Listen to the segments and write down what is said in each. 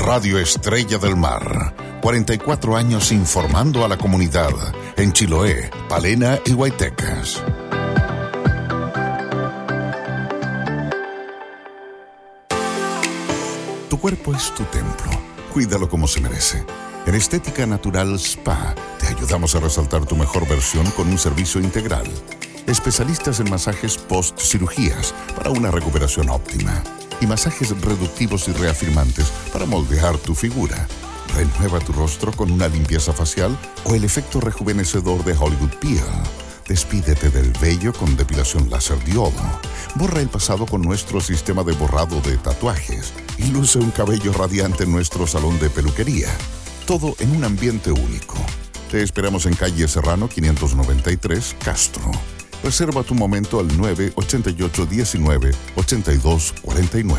Radio Estrella del Mar. 44 años informando a la comunidad en Chiloé, Palena y Huaytecas. Tu cuerpo es tu templo. Cuídalo como se merece. En Estética Natural Spa te ayudamos a resaltar tu mejor versión con un servicio integral. Especialistas en masajes post-cirugías para una recuperación óptima. Y masajes reductivos y reafirmantes para moldear tu figura. Renueva tu rostro con una limpieza facial o el efecto rejuvenecedor de Hollywood Peel. Despídete del vello con depilación láser diodo. Borra el pasado con nuestro sistema de borrado de tatuajes. Y luce un cabello radiante en nuestro salón de peluquería. Todo en un ambiente único. Te esperamos en calle Serrano 593, Castro. Reserva tu momento al 988-19-8249.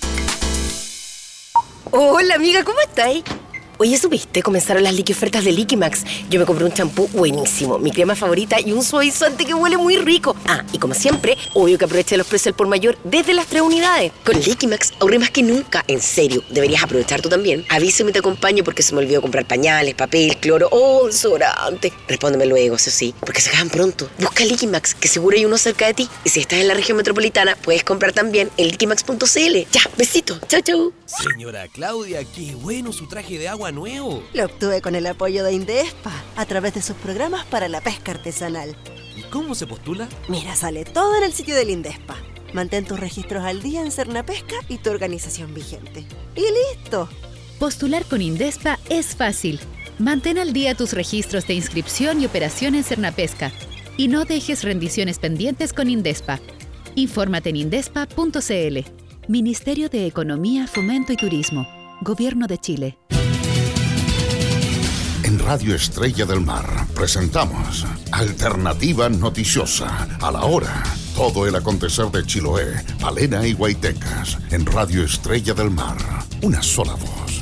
Hola amiga, ¿cómo estáis? Oye, ¿supiste? Comenzaron las ofertas de Liquimax. Yo me compré un champú buenísimo, mi crema favorita y un suavizante que huele muy rico. Ah, y como siempre, obvio que aproveché los precios al por mayor desde las 3 unidades. Con Liquimax ahorré más que nunca. En serio, deberías aprovechar tú también. Avísame y te acompaño porque se me olvidó comprar pañales, papel, cloro o desodorante. Respóndeme luego, eso sí, porque se acaban pronto. Busca Liquimax, que seguro hay uno cerca de ti. Y si estás en la región metropolitana, puedes comprar también en liquimax.cl. Ya, besito. Chau, chau. Señora Claudia, qué bueno su traje de agua nuevo. Lo obtuve con el apoyo de Indespa a través de sus programas para la pesca artesanal. ¿Y cómo se postula? Mira, sale todo en el sitio del Indespa. Mantén tus registros al día en Cernapesca y tu organización vigente. ¡Y listo! Postular con Indespa es fácil. Mantén al día tus registros de inscripción y operación en Cernapesca. Y no dejes rendiciones pendientes con Indespa. Infórmate en indespa.cl. Ministerio de Economía, Fomento y Turismo. Gobierno de Chile. En Radio Estrella del Mar presentamos Alternativa Noticiosa. A la hora, todo el acontecer de Chiloé, Palena y Huaytecas. En Radio Estrella del Mar, una sola voz.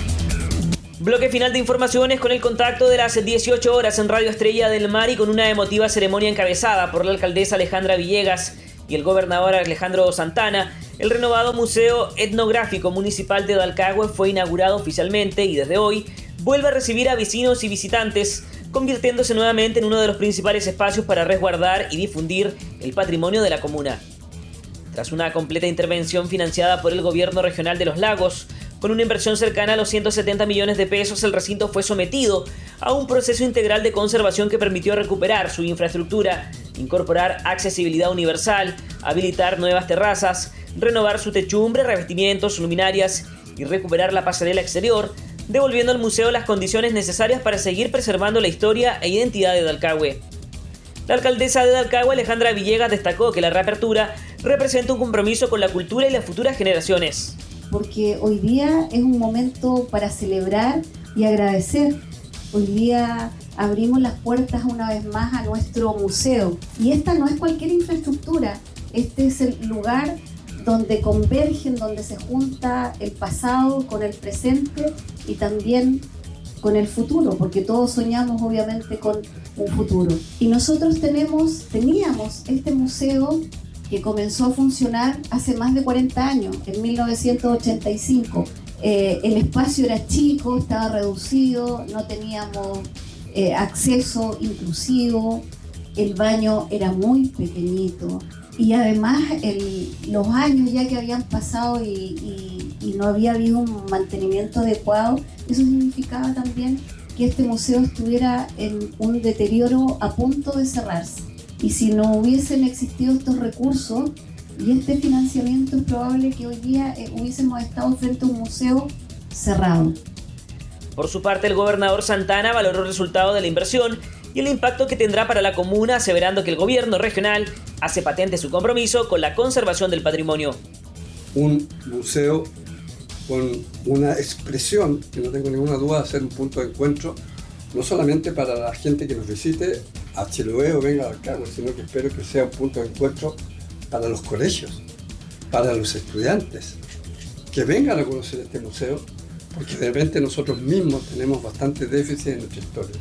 Bloque final de informaciones con el contacto de las 18 horas en Radio Estrella del Mar y con una emotiva ceremonia encabezada por la alcaldesa Alejandra Villegas y el gobernador Alejandro Santana. El renovado Museo Etnográfico Municipal de Dalcahue fue inaugurado oficialmente y desde hoy vuelve a recibir a vecinos y visitantes, convirtiéndose nuevamente en uno de los principales espacios para resguardar y difundir el patrimonio de la comuna. Tras una completa intervención financiada por el gobierno regional de Los Lagos, con una inversión cercana a los 170 millones de pesos, el recinto fue sometido a un proceso integral de conservación que permitió recuperar su infraestructura, incorporar accesibilidad universal, habilitar nuevas terrazas, renovar su techumbre, revestimientos, luminarias y recuperar la pasarela exterior, devolviendo al museo las condiciones necesarias para seguir preservando la historia e identidad de Dalcahue. La alcaldesa de Dalcahue, Alejandra Villegas, destacó que la reapertura representa un compromiso con la cultura y las futuras generaciones. Porque hoy día es un momento para celebrar y agradecer. Hoy día abrimos las puertas una vez más a nuestro museo. Y esta no es cualquier infraestructura, este es el lugar donde convergen, donde se junta el pasado con el presente y también con el futuro, porque todos soñamos obviamente con un futuro. Y nosotros teníamos este museo que comenzó a funcionar hace más de 40 años, en 1985. El espacio era chico, estaba reducido, no teníamos acceso inclusivo, el baño era muy pequeñito y además los años ya que habían pasado y no había habido un mantenimiento adecuado, eso significaba también que este museo estuviera en un deterioro a punto de cerrarse. Y si no hubiesen existido estos recursos y este financiamiento, es probable que hoy día hubiésemos estado frente a un museo cerrado. Por su parte, el gobernador Santana valoró el resultado de la inversión y el impacto que tendrá para la comuna, aseverando que el gobierno regional hace patente su compromiso con la conservación del patrimonio. Un museo con una expresión que no tengo ninguna duda de ser un punto de encuentro, no solamente para la gente que nos visite a Chiloé o venga a Dalcahue, sino que espero que sea un punto de encuentro para los colegios, para los estudiantes, que vengan a conocer este museo, porque de repente nosotros mismos tenemos bastante déficit en nuestra historia.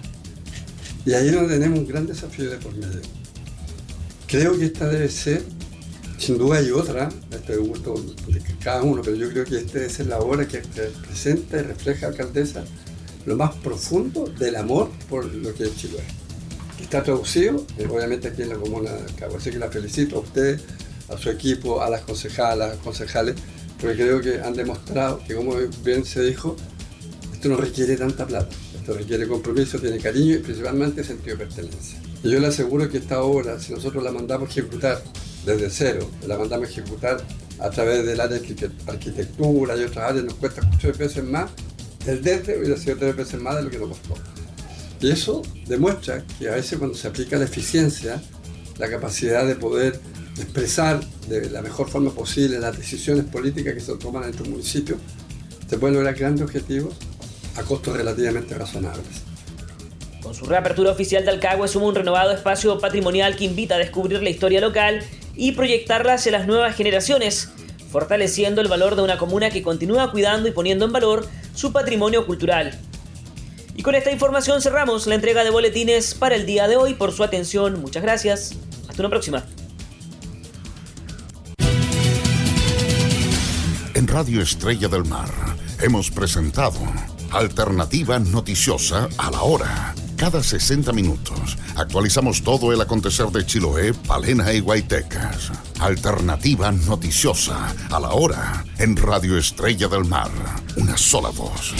Y ahí es donde tenemos un gran desafío de por medio. Creo que esta debe ser Sin duda hay otra, esto es gusto de cada uno, pero yo creo que esta es la obra que representa y refleja, alcaldesa, lo más profundo del amor por lo que es Chiloé. Está traducido, obviamente aquí en la comuna de Cabo, así que la felicito a usted, a su equipo, a las concejalas, concejales, porque creo que han demostrado que, como bien se dijo, esto no requiere tanta plata, esto requiere compromiso, tiene cariño y principalmente sentido de pertenencia. Y yo le aseguro que esta obra, si nosotros la mandamos a ejecutar desde cero, la mandamos a ejecutar a través del área de arquitectura y otras áreas, nos cuesta 3 veces más, el desde hubiera sido 3 veces más de lo que nos costó. Y eso demuestra que a veces cuando se aplica la eficiencia, la capacidad de poder expresar de la mejor forma posible las decisiones políticas que se toman en estos municipios, se pueden lograr grandes objetivos a costos relativamente razonables. Con su reapertura oficial, Talcahué suma un renovado espacio patrimonial que invita a descubrir la historia local y proyectarla hacia las nuevas generaciones, fortaleciendo el valor de una comuna que continúa cuidando y poniendo en valor su patrimonio cultural. Y con esta información cerramos la entrega de boletines para el día de hoy. Por su atención, muchas gracias. Hasta una próxima. En Radio Estrella del Mar hemos presentado Alternativa Noticiosa a la Hora. Cada 60 minutos actualizamos todo el acontecer de Chiloé, Palena y Guaytecas. Alternativa Noticiosa a la Hora en Radio Estrella del Mar. Una sola voz.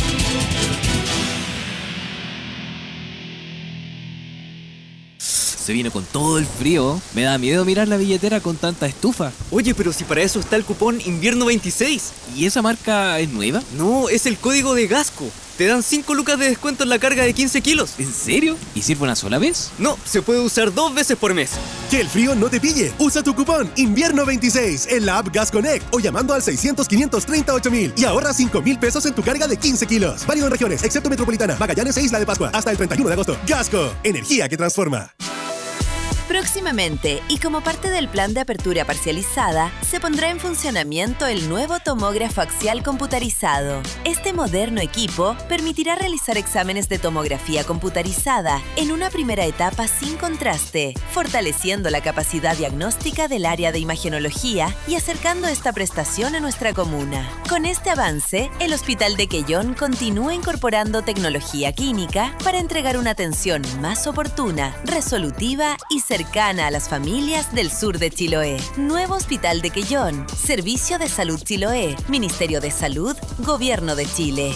Se vino con todo el frío. Me da miedo mirar la billetera con tanta estufa. Oye, pero si para eso está el cupón Invierno 26. ¿Y esa marca es nueva? No, es el código de Gasco. Te dan 5 lucas de descuento en la carga de 15 kilos. ¿En serio? ¿Y sirve una sola vez? No, se puede usar 2 veces por mes. Que el frío no te pille. Usa tu cupón Invierno 26 en la app Gas Connect o llamando al 600-538-1000 y ahorra 5,000 pesos en tu carga de 15 kilos. Válido en regiones, excepto Metropolitana, Magallanes e Isla de Pascua. Hasta el 31 de agosto. Gasco, energía que transforma. Próximamente, y como parte del plan de apertura parcializada, se pondrá en funcionamiento el nuevo tomógrafo axial computarizado. Este moderno equipo permitirá realizar exámenes de tomografía computarizada en una primera etapa sin contraste, fortaleciendo la capacidad diagnóstica del área de imagenología y acercando esta prestación a nuestra comuna. Con este avance, el Hospital de Quellón continúa incorporando tecnología clínica para entregar una atención más oportuna, resolutiva y cercana a las familias del sur de Chiloé. Nuevo Hospital de Quellón, Servicio de Salud Chiloé, Ministerio de Salud, Gobierno de Chile.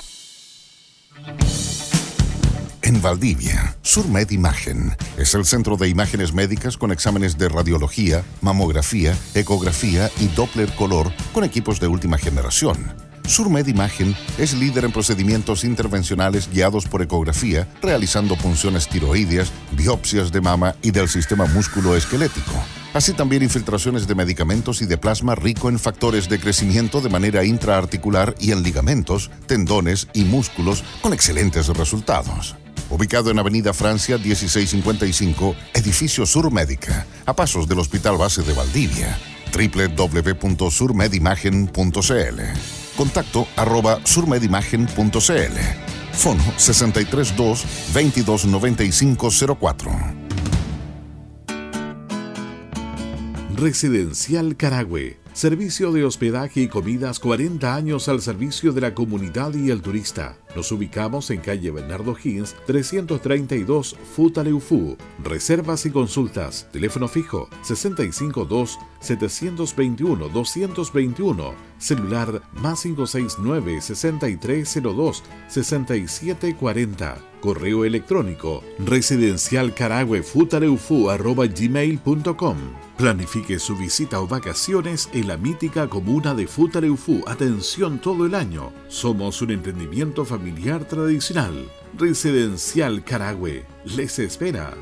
En Valdivia, Surmed Imagen es el centro de imágenes médicas con exámenes de radiología, mamografía, ecografía y Doppler color con equipos de última generación. Surmed Imagen es líder en procedimientos intervencionales guiados por ecografía, realizando punciones tiroideas, biopsias de mama y del sistema músculo-esquelético. Así también infiltraciones de medicamentos y de plasma rico en factores de crecimiento de manera intraarticular y en ligamentos, tendones y músculos con excelentes resultados. Ubicado en Avenida Francia 1655, Edificio Surmédica, a pasos del Hospital Base de Valdivia. www.surmedimagen.cl. Contacto @surmedimagen.cl. Fono 632 229504. Residencial Carahue. Servicio de hospedaje y comidas 40 años al servicio de la comunidad y el turista. Nos ubicamos en calle Bernardo Higgins, 332, Futaleufú. Reservas y consultas. Teléfono fijo 652-721-221. Celular +569 6302 6740. Correo electrónico residencialcaraguefutaleufú@gmail.com. Planifique su visita o vacaciones en la mítica comuna de Futaleufú. Atención todo el año. Somos un emprendimiento familiar tradicional. Residencial Carahue les espera.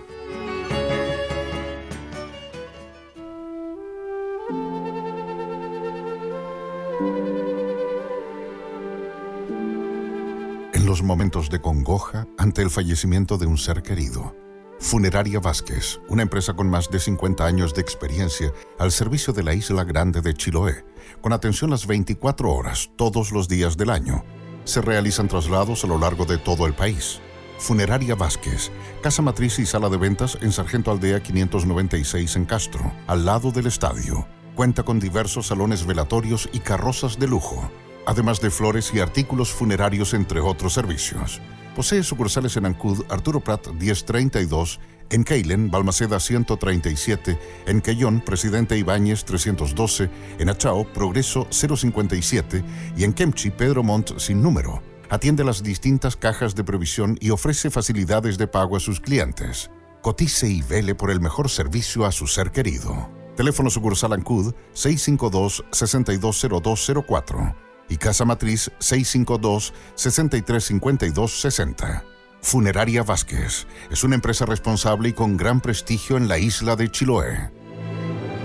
En los momentos de congoja ante el fallecimiento de un ser querido, Funeraria Vázquez, una empresa con más de 50 años de experiencia al servicio de la Isla Grande de Chiloé, con atención las 24 horas, todos los días del año. Se realizan traslados a lo largo de todo el país. Funeraria Vázquez, casa matriz y sala de ventas en Sargento Aldea 596 en Castro, al lado del estadio. cuenta con diversos salones velatorios y carrozas de lujo, además de flores y artículos funerarios, entre otros servicios. Posee sucursales en Ancud, Arturo Prat 1032, en Keilen, Balmaceda 137, en Quellón, Presidente Ibáñez 312, en Achao, Progreso 057 y en Kemchi, Pedro Montt sin número. Atiende las distintas cajas de previsión y ofrece facilidades de pago a sus clientes. Cotice y vele por el mejor servicio a su ser querido. Teléfono sucursal Ancud 652-620204 y Casa Matriz 652-635260. Funeraria Vázquez es una empresa responsable y con gran prestigio en la isla de Chiloé.